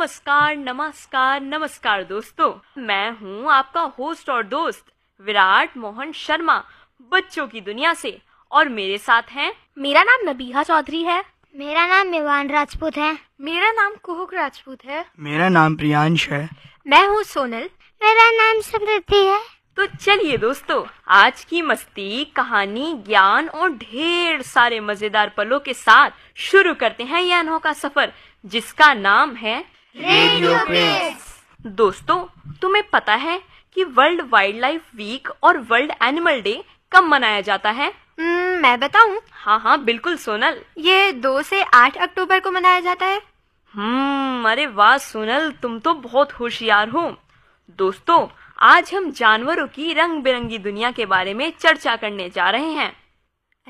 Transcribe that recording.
नमस्कार नमस्कार नमस्कार दोस्तों, मैं हूँ आपका होस्ट और दोस्त विराट मोहन शर्मा बच्चों की दुनिया से। और मेरे साथ हैं, मेरा नाम नबीहा चौधरी है। मेरा नाम मेवान राजपूत है। मेरा नाम कुहुक राजपूत है। मेरा नाम प्रियांश है। मैं हूँ सोनल। मेरा नाम समृद्धि है। तो चलिए दोस्तों, आज की मस्ती, कहानी, ज्ञान और ढेर सारे मजेदार पलों के साथ शुरू करते हैं यह अनोखा सफर जिसका नाम है रेडियो क्विज। दोस्तों, तुम्हें पता है कि वर्ल्ड वाइल्ड लाइफ वीक और वर्ल्ड एनिमल डे कब मनाया जाता है? मैं बताऊं? हाँ बिल्कुल सोनल, ये 2 से 8 अक्टूबर को मनाया जाता है। अरे वाह सोनल, तुम तो बहुत होशियार हो। दोस्तों, आज हम जानवरों की रंग बिरंगी दुनिया के बारे में चर्चा करने जा रहे हैं।